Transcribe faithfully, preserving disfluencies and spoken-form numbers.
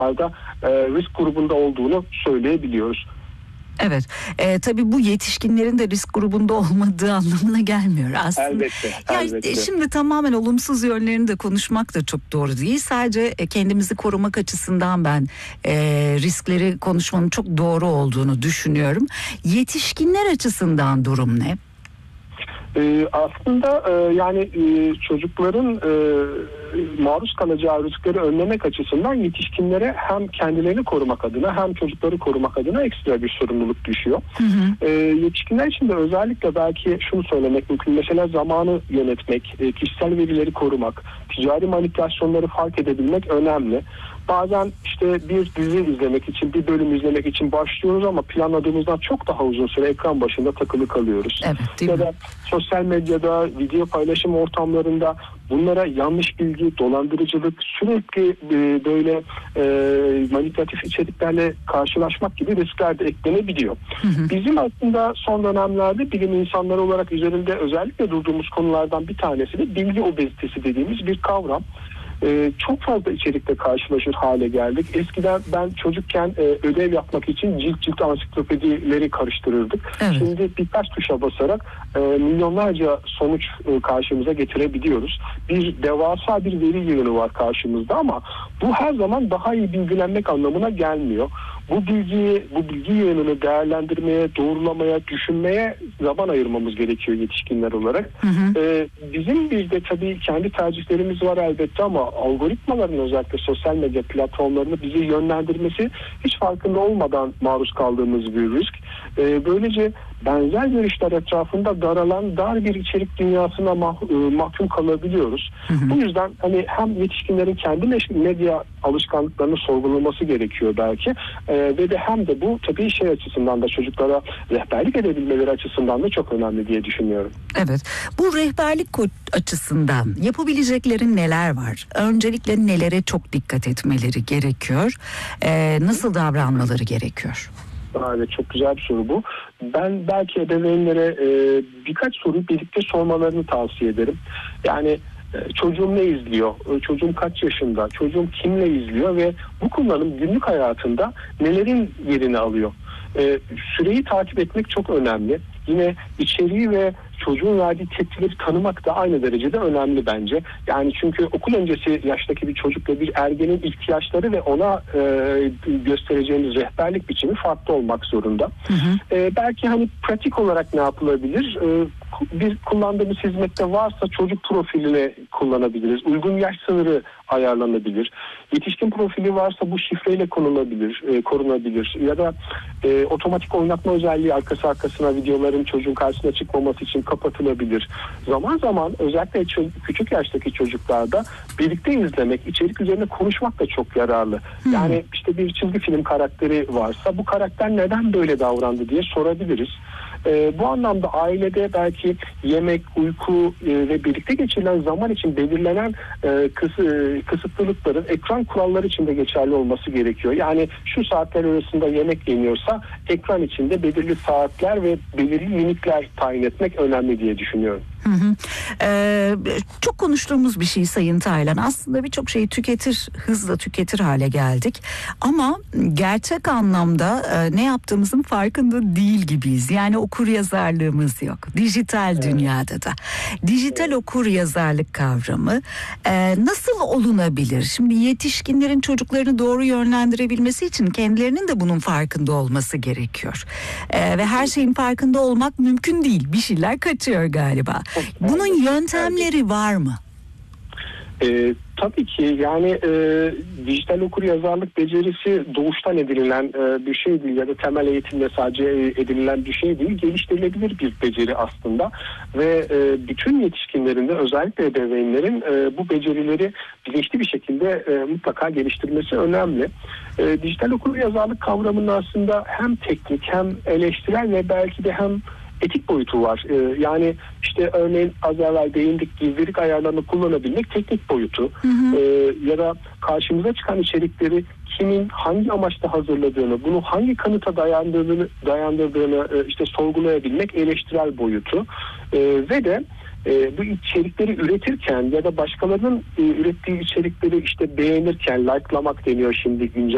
da e, risk grubunda olduğunu söyleyebiliyoruz. Evet. E, tabii bu yetişkinlerin de risk grubunda olmadığı anlamına gelmiyor aslında. Elbette. Yani elbette. şimdi tamamen olumsuz yönlerini de konuşmak da çok doğru değil. Sadece kendimizi korumak açısından ben e, riskleri konuşmanın çok doğru olduğunu düşünüyorum. Yetişkinler açısından durum ne? Ee, aslında e, yani e, çocukların e, maruz kalacağı riskleri önlemek açısından yetişkinlere hem kendilerini korumak adına hem çocukları korumak adına ekstra bir sorumluluk düşüyor. Hı hı. E, yetişkinler için de özellikle belki şunu söylemek mümkün. Mesela zamanı yönetmek, e, kişisel verileri korumak, ticari manipülasyonları fark edebilmek önemli. Bazen işte bir dizi izlemek için, bir bölüm izlemek için başlıyoruz ama planladığımızdan çok daha uzun süre ekran başında takılı kalıyoruz. Evet, ya da sosyal medyada, video paylaşım ortamlarında bunlara yanlış bilgi, dolandırıcılık, sürekli e, böyle e, manipülatif içeriklerle karşılaşmak gibi riskler de eklenebiliyor. Hı hı. Bizim aslında son dönemlerde bilim insanları olarak üzerinde özellikle durduğumuz konulardan bir tanesi de bilgi obezitesi dediğimiz bir kavram. Ee, çok fazla içerikle karşılaşır hale geldik. Eskiden ben çocukken e, ödev yapmak için cilt cilt ansiklopedileri karıştırırdık. Evet. Şimdi birkaç tuşa basarak e, milyonlarca sonuç e, karşımıza getirebiliyoruz. Bir devasa bir veri yığını var karşımızda ama bu her zaman daha iyi bilgilenmek anlamına gelmiyor. Bu bilgiyi, bu bilgi yığınını değerlendirmeye, doğrulamaya, düşünmeye zaman ayırmamız gerekiyor yetişkinler olarak. Hı hı. Ee, bizim bir de tabii kendi tercihlerimiz var elbette ama algoritmaların özellikle sosyal medya platformlarını bizi yönlendirmesi hiç farkında olmadan maruz kaldığımız bir risk. Ee, böylece benzer görüşler etrafında daralan dar bir içerik dünyasına mah- mahkum kalabiliyoruz. Hı hı. Bu yüzden hani hem yetişkinlerin kendi medya alışkanlıklarını sorgulaması gerekiyor belki ee, ve de hem de bu tabii şey açısından da çocuklara rehberlik edebilmeleri açısından da çok önemli diye düşünüyorum. Evet. Bu rehberlik açısından yapabilecekleri neler var? Öncelikle nelere çok dikkat etmeleri gerekiyor? Ee, nasıl davranmaları gerekiyor? Evet, çok güzel bir soru bu. Ben belki ebeveynlere e, birkaç soru birlikte sormalarını tavsiye ederim. Yani e, çocuğum ne izliyor? E, çocuğum kaç yaşında? Çocuğum kimle izliyor? Ve bu kullanım günlük hayatında nelerin yerini alıyor? E, süreyi takip etmek çok önemli. Yine içeriği ve çocuğun verdiği tepkileri tanımak da aynı derecede önemli bence. Yani çünkü okul öncesi yaştaki bir çocukla bir ergenin ihtiyaçları ve ona e, göstereceğimiz rehberlik biçimi farklı olmak zorunda. Hı hı. E, belki hani pratik olarak ne yapılabilir? E, bir kullandığımız hizmette varsa çocuk profilini kullanabiliriz. Uygun yaş sınırı ayarlanabilir. Yetişkin profili varsa bu şifreyle konulabilir, e, korunabilir. Ya da e, otomatik oynatma özelliği arkası arkasına videoların çocuğun karşısına çıkmaması için kapatılabilir. Zaman zaman özellikle küçük yaştaki çocuklarda birlikte izlemek, içerik üzerine konuşmak da çok yararlı. Hmm. Yani işte bir çizgi film karakteri varsa bu karakter neden böyle davrandı diye sorabiliriz. Ee, bu anlamda ailede belki yemek, uyku e, ve birlikte geçirilen zaman için belirlenen e, kıs, e, kısıtlılıkların ekran kuralları içinde geçerli olması gerekiyor. Yani şu saatler arasında yemek yeniyorsa ekran içinde belirli saatler ve belirli limitler tayin etmek önemli diye düşünüyorum. Hı hı. Ee, çok konuştuğumuz bir şey Sayın Taylan. Aslında birçok şeyi tüketir, hızla tüketir hale geldik. Ama gerçek anlamda e, ne yaptığımızın farkında değil gibiyiz. Yani okur yazarlığımız yok. Dijital evet. Dünyada da. Dijital evet. Okur yazarlık kavramı e, nasıl olunabilir? Şimdi yetişkinlerin çocuklarını doğru yönlendirebilmesi için kendilerinin de bunun farkında olması gerekiyor. E, ve her şeyin farkında olmak mümkün değil. Bir şeyler kaçıyor galiba. Bunun yöntemleri var mı? Ee, tabii ki yani e, dijital okur yazarlık becerisi doğuştan edinilen e, bir şey değil ya da temel eğitimle sadece edinilen bir şey değil, geliştirilebilir bir beceri aslında ve e, bütün yetişkinlerin de özellikle ebeveynlerin e, bu becerileri bilinçli bir şekilde e, mutlaka geliştirmesi önemli. E, dijital okur yazarlık kavramının aslında hem teknik hem eleştirel ve belki de hem etik boyutu var. Ee, yani işte örneğin az evvel değindik, gizlilik ayarlarını kullanabilmek teknik boyutu. Hı hı. Ee, ya da karşımıza çıkan içerikleri kimin hangi amaçla hazırladığını, bunu hangi kanıta dayandırdığını, dayandırdığını e, işte sorgulayabilmek eleştirel boyutu. Ee, ve de e, bu içerikleri üretirken ya da başkalarının e, ürettiği içerikleri işte beğenirken, likelamak deniyor şimdi güncel